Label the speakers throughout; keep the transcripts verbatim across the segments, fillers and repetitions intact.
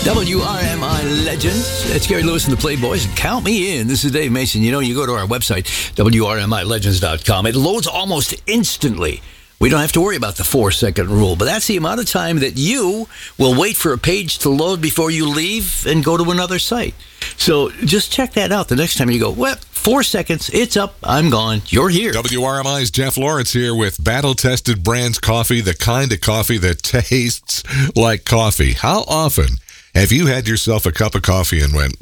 Speaker 1: W R M I Legends. It's Gary Lewis and the Playboys. Count me in. This is Dave Mason. You know, you go to our website, W R M I legends dot com. It loads almost instantly. We don't have to worry about the four-second rule, but that's the amount of time that you will wait for a page to load before you leave and go to another site. So just check that out the next time you go, well, four seconds, it's up, I'm gone, you're here.
Speaker 2: W R M I's Jeff Lawrence here with battle-tested brands coffee, the kind of coffee that tastes like coffee. How often have you had yourself a cup of coffee and went,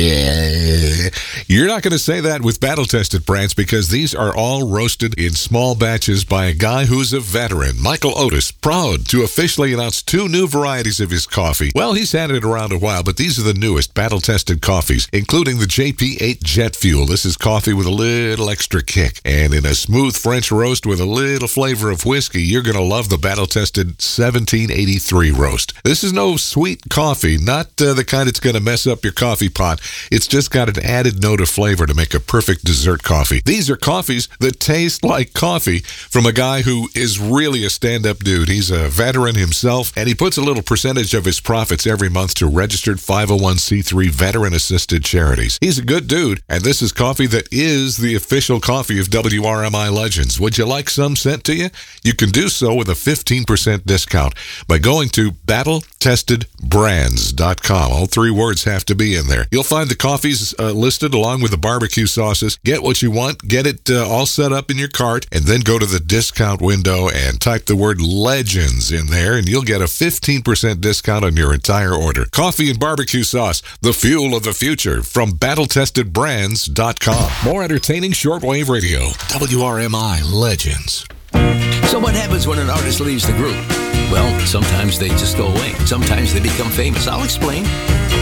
Speaker 2: yeah? You're not going to say that with battle-tested brands because these are all roasted in small batches by a guy who's a veteran. Michael Otis, proud to officially announce two new varieties of his coffee. Well, he's had it around a while, but these are the newest battle-tested coffees, including the J P eight Jet Fuel. This is coffee with a little extra kick. And in a smooth French roast with a little flavor of whiskey, you're going to love the battle-tested seventeen eighty-three roast. This is no sweet coffee. Not uh, the kind that's going to mess up your coffee pot. It's just got an added note of flavor to make a perfect dessert coffee. These are coffees that taste like coffee from a guy who is really a stand-up dude. He's a veteran himself, and he puts a little percentage of his profits every month to registered five oh one c three veteran-assisted charities. He's a good dude, and this is coffee that is the official coffee of W R M I Legends. Would you like some sent to you? You can do so with a fifteen percent discount by going to battle tested brands dot com. All three words have to be in there. You'll find the coffees uh, listed along with the barbecue sauces. Get what you want, get it uh, all set up in your cart, and then go to the discount window and type the word Legends in there, and you'll get a fifteen percent discount on your entire order. Coffee and barbecue sauce, the fuel of the future, from battle tested brands dot com. More entertaining shortwave radio. W R M I Legends.
Speaker 1: So what happens when an artist leaves the group? Well, sometimes they just go away. Sometimes they become famous. I'll explain.